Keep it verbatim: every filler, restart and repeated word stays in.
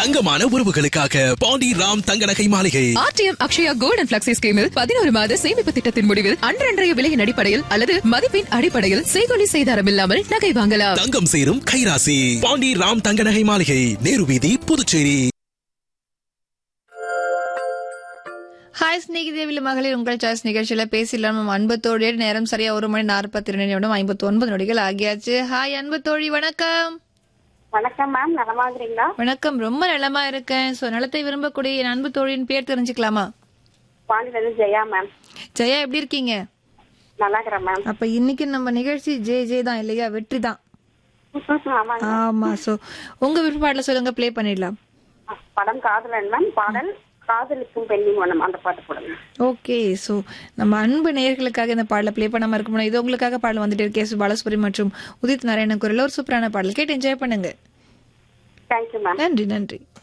தங்கமான உறவுகளுக்காக பாண்டி ராம் தங்க நகை மாளிகை. RTM Akshaya gold and flexi ஸ்கீமில் பதினோரு மாத சேமிப்பு திட்டத்தின் முடிவில் அன்றன்றைய விலையின் அடிப்படையில் அல்லது மதிப்பின் அடிப்படையில் செய்கொலி செய்தாரம் இல்லாமல் நகை வாங்கலாம். தங்கம் சேரும் கைராசி பாண்டி ராம் தங்க நகை மாளிகை, நேரு வீதி, புதுச்சேரி. ஹாய் ஸ்நேகிதேவில மகளிர் உங்கள் சாய்ஸ் நிகழ்ச்சியில பேசலாம். நம்ம அன்பு தோழியோட நேரம் சரியா ஒரு மணி நாற்பத்தி ரெண்டு நிமிடம் ஐம்பத்தி ஒன்பது நொடிகள் ஆகியாச்சு. ஹாய் அன்பு தோழி, வணக்கம். வணக்கம் மேம், நலமா இருக்கீங்களா? வணக்கம், ரொம்ப நலமா இருக்கேன். சோ நலத்தை விரும்பக்கூடிய என் அன்பு தோழியின் பேர் தெரிஞ்சுக்கலாமா? பாண்டியில ஜெயா மேம். ஜெயா, எப்படி இருக்கீங்க? நல்லா இருக்கிறேன் மேம். அப்ப இன்னைக்கு நம்ம நிகழ்ச்சி ஜே ஜே தான் இல்லையா? வெற்றி தான். ஆமா. சோ உங்க விருப்பாடல சொல்லுங்க, பிளே பண்ணிடலாம். படம் காதலன் மேம். பாடல் காதலிக்கும் பெண்ணின் மனம், அந்த பாட்டு போடுங்க. ஓகே. சோ நம்ம அன்பு நேயர்களுக்காக இந்த பாடல பிளே பண்ணாம இருக்க முடியும். இது உங்களுக்காக பாடல் வந்துட்டு இருக்கு. எஸ் பாலசுப்ரி மற்றும் உதித் நாராயணன் குரல் ஒரு சூப்பரான பாடல் கேட்டு என்ஜாய் பண்ணுங்க. Thank you ma'am. நன்றி நன்றி.